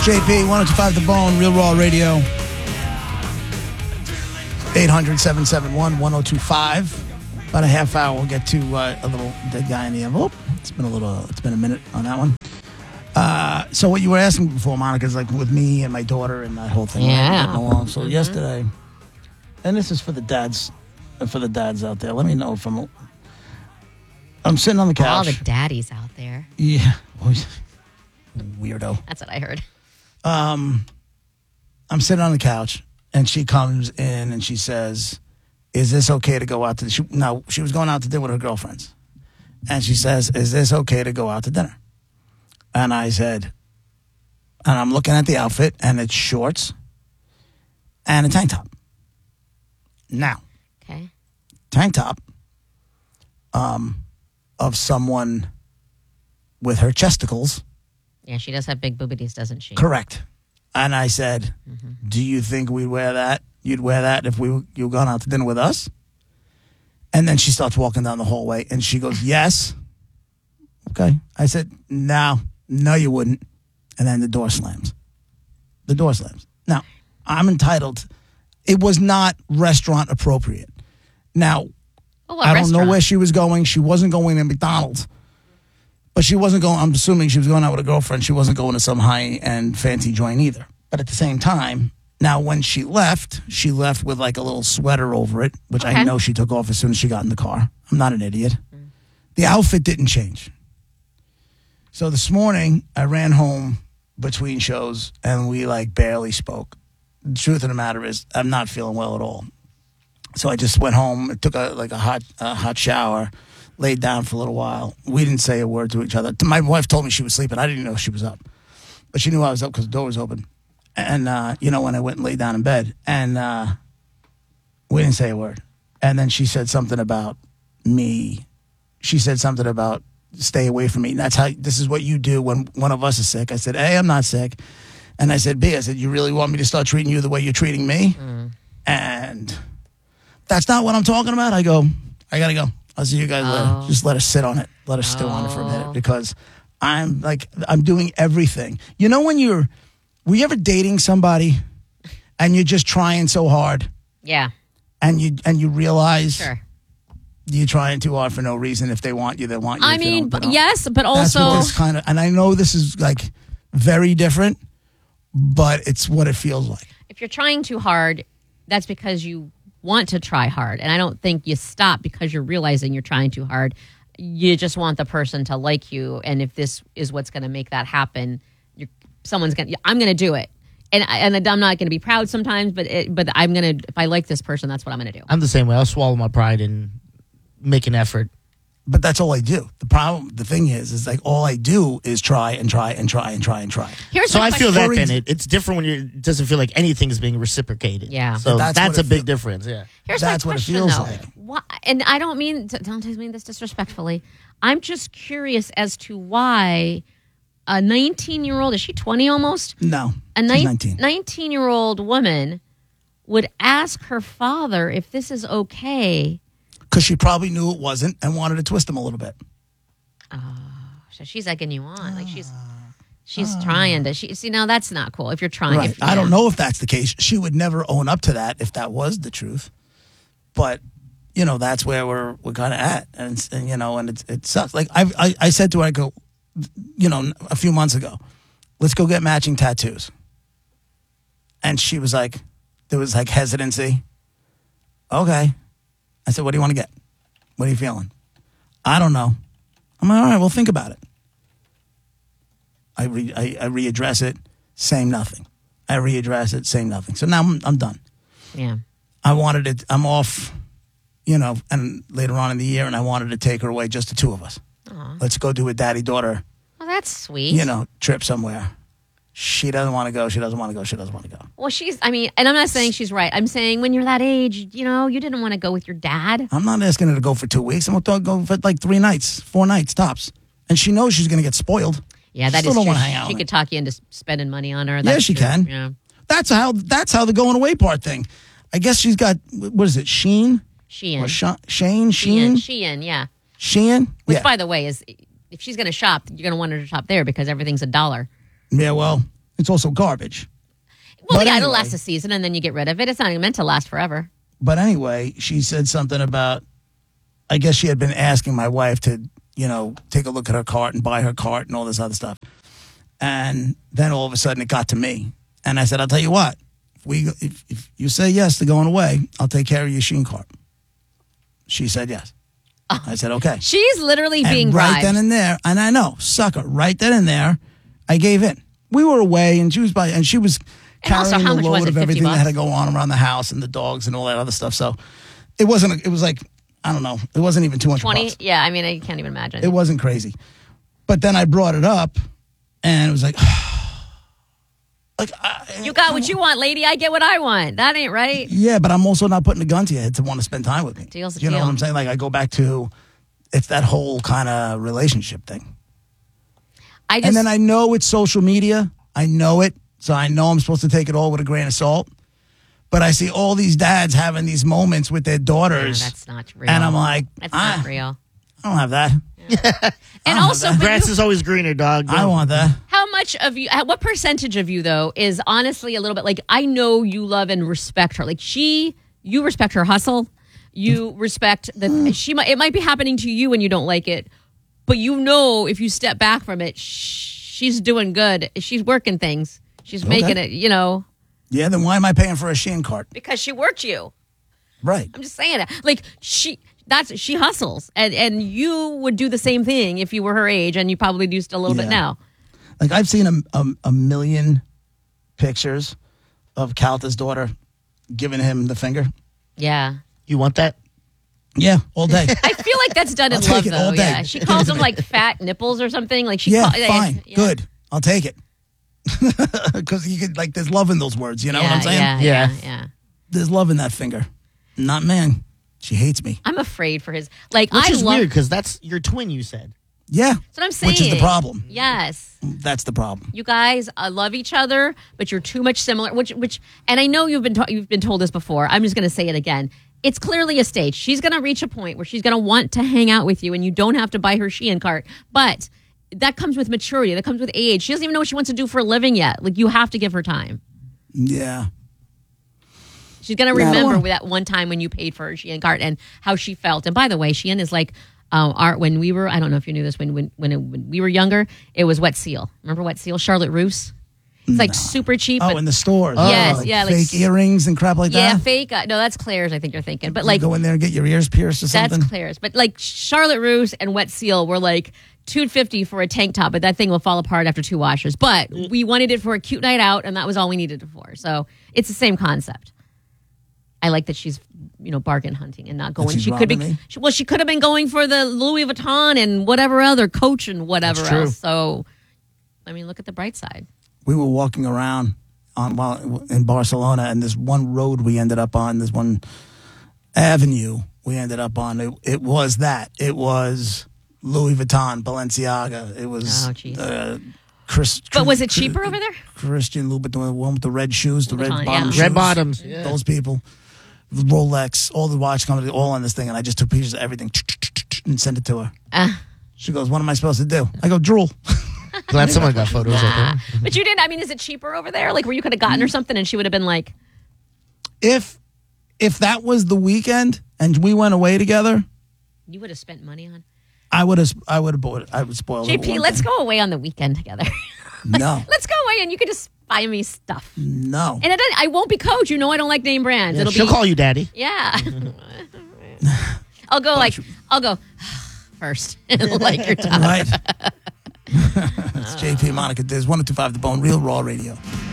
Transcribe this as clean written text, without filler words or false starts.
JP, 1025 The Bone, Real Raw Radio. 800-771-1025. About a half hour, we'll get to a little dead guy in the envelope. It's been a minute on that one. So what you were asking before, Monica, is like with me and my daughter and that whole thing. Yeah. Getting along. So yesterday, and this is for the dads out there. Let me know if I'm sitting on the couch. All the daddies out there. Yeah. Weirdo. That's what I heard. I'm sitting on the couch, and she comes in and she says, "Is this okay to go out to?" She was going out to dinner with her girlfriends, and she says, "Is this okay to go out to dinner?" And I said, and I'm looking at the outfit, and it's shorts and a tank top. Now, Okay. tank top of someone with her chesticles. Yeah, she does have big boobies, doesn't she? Correct. And I said, "Do you think we'd wear that? You'd wear that if you were going out to dinner with us?" And then she starts walking down the hallway, and she goes, "Yes." Okay. I said, No, you wouldn't. And then the door slams. Now, I'm entitled. It was not restaurant appropriate. Now, I don't know where she was going. She wasn't going to McDonald's. But she wasn't going, I'm assuming she was going out with a girlfriend. She wasn't going to some high-end fancy joint either. But at the same time, now when she left with like a little sweater over it, which I know she took off as soon as she got in the car. I'm not an idiot. The outfit didn't change. So this morning, I ran home between shows, and we like barely spoke. The truth of the matter is, I'm not feeling well at all. So I just went home, took a hot shower, laid down for a little while. We didn't say a word to each other. My wife told me she was sleeping. I didn't know she was up. But she knew I was up because the door was open. And, when I went and laid down in bed. And we didn't say a word. And then she said something about me. She said something about stay away from me. And this is what you do when one of us is sick. I said, A, I'm not sick. And I said, B, I said, you really want me to start treating you the way you're treating me? And that's not what I'm talking about. I go, I got to go. I'll see you guys later. Just let us sit on it. Let us stew on it for a minute because I'm doing everything. You know were you ever dating somebody and you're just trying so hard? Yeah. And you realize Sure. you're trying too hard for no reason. If they want you, they want you. I mean, yes, but also. That's what this kind of, and I know this is like very different, but it's what it feels like. If you're trying too hard, that's because you want to try hard. And I don't think you stop because you're realizing you're trying too hard. You just want the person to like you. And if this is what's going to make that happen, I'm going to do it. And I'm not going to be proud sometimes, but I'm going to, if I like this person, that's what I'm going to do. I'm the same way. I'll swallow my pride and make an effort. But that's all I do. The thing is like all I do is try and try and try and try and try. So I feel that then it's different when it doesn't feel like anything is being reciprocated. Yeah. So that's a big difference. Yeah. Here's that's my question, what it feels though. like. Why, and I don't mean this disrespectfully. I'm just curious as to why a 19-year-old, is she 20 almost? No, she's 19. 19-year-old woman would ask her father if this is okay. Because she probably knew it wasn't and wanted to twist him a little bit. So she's egging you on. Like she's trying to. See, now that's not cool. If you're trying. Right. I don't know if that's the case. She would never own up to that if that was the truth. But, that's where we're kind of at. And it sucks. Like I said to her, I go, a few months ago, let's go get matching tattoos. And she was like, there was like hesitancy. Okay. I said, what do you want to get? What are you feeling? I don't know. I'm like, all right, well, think about it. I readdress it, same nothing. I readdress it, same nothing. So now I'm done. Yeah. I wanted it, I'm off, and later on in the year, and I wanted to take her away, just the two of us. Aww. Let's go do a daddy-daughter, Well, that's sweet. trip somewhere. She doesn't want to go. She doesn't want to go. She doesn't want to go. Well, and I'm not saying she's right. I'm saying when you're that age, you didn't want to go with your dad. I'm not asking her to go for 2 weeks. I'm going to go for like 3 nights, 4 nights tops. And she knows she's going to get spoiled. Yeah, that she is still true. Don't want to hang out She with could talk you into spending money on her. Yeah, she true. can. Yeah. That's how the going away part thing. I guess she's got, what is it, Shein? Shein. Or Shane? Shein? Shein, yeah. Shein? Which, yeah. by the way, is if she's going to shop, you're going to want her to shop there because everything's $1. Yeah, well, It's also garbage. Well, But yeah, anyway. it'll last a season and then you get rid of it. It's not even meant to last forever. But anyway, she said something about, I guess she had been asking my wife to, take a look at her cart and buy her cart and all this other stuff. And then all of a sudden it got to me. And I said, I'll tell you what, if you say yes to going away, I'll take care of your Shein cart. She said yes. I said, okay. She's literally And being right bribed. then and there, and I know, sucker, right then and there, I gave in. We were away, and she was And also, carrying how the much was load it, of 50 everything that had to bucks? go on around the house and the dogs and all that other stuff. So it was like, I don't know, it wasn't even 200 20? bucks. Yeah, I mean, I can't even imagine. It wasn't crazy. But then I brought it up, and it was like, You got what you want, lady. I get what I want. That ain't right. yeah, but I'm also not putting a gun to your head to want to spend time with me. Deal's a You know deal. what I'm saying? Like, I go back to, it's that whole kind of relationship thing. I just, And then I know it's social media. I know it. So I know I'm supposed to take it all with a grain of salt. But I see all these dads having these moments with their no, daughters. that's not real. And I'm like, that's not real. I don't have that. And also, but Grass you- is always greener, dog. I want that. how much of you, what percentage of you, though, is honestly a little bit like, I know you love and respect her. Like, you respect her hustle. You respect that it might be happening to you and you don't like it. But if you step back from it, she's doing good. She's working things. She's making it, Yeah, then why am I paying for a Shein cart? because she worked you. Right. I'm just saying it. Like she hustles, and you would do the same thing if you were her age, and you probably do still a little bit Yeah. now. Like, I've seen a million pictures of Calta's daughter giving him the finger. Yeah, You want that? Yeah, all day. I feel like that's done in I'll take love, it all though. day. Yeah, she calls them like fat nipples or something. Like she, Yeah, call, fine. yeah. Good. I'll take it. Because you could, like, there's love in those words. You know what I'm saying? Yeah. There's love in that finger. Not man. She hates me. I'm afraid for his. Like Which I is love. weird because that's your twin, you said. Yeah. That's what I'm saying. Which is the problem. Yes. That's the problem. You guys love each other, but you're too much similar. Which, and I know you've been told this before. I'm just going to say it again. It's clearly a stage. She's going to reach a point where she's going to want to hang out with you, and you don't have to buy her Shein cart. But that comes with maturity. That comes with age. She doesn't even know what she wants to do for a living yet. Like, you have to give her time. Yeah. She's going to Yeah, I don't remember wanna- that one time when you paid for her Shein cart and how she felt. And by the way, Shein is like. When we were, I don't know if you knew this, when we were younger, it was Wet Seal. Remember Wet Seal? Charlotte Russe. It's like super cheap. Oh, but in the stores. Yes, like yeah, like fake earrings and crap like yeah, that. fake. No, that's Claire's. I think you're thinking, but You like go in there and get your ears pierced or something. that's Claire's. But like Charlotte Russe and Wet Seal were like $250 for a tank top, but that thing will fall apart after 2 washes. But we wanted it for a cute night out, and that was all we needed it for. So it's the same concept. I like that she's bargain hunting and not going. she's She could be. robbing me? She could have been going for the Louis Vuitton and whatever other Coach and whatever That's true. else. So, I mean, look at the bright side. We were walking around in Barcelona, and this one road we ended up on, this one avenue we ended up on, it was that. It was Louis Vuitton, Balenciaga. It was Oh, jeez. But was it cheaper over there? Christian Louboutin, the one with the red shoes, the red Louboutin, bottom yeah. shoes. Red bottoms. Yeah. Those people. Rolex, all the watch companies, all on this thing, and I just took pictures of everything and sent it to her. She goes, "What am I supposed to do?" I go, "Drool." Glad someone got photos of her. But you didn't. I mean, is it cheaper over there? Like, where you could have gotten her something and she would have been like, If that was the weekend and we went away together, you would have spent money on. I would have bought it. I would spoil it. JP, let's go away on the weekend together. No, Let's go away and you could just buy me stuff. no. And I won't be Coach. I don't like name brands. It'll She'll be call you daddy. yeah. I'll go first. Like your top. Right. It's JP Monica Diz 102.5 The Bone, Real Raw Radio.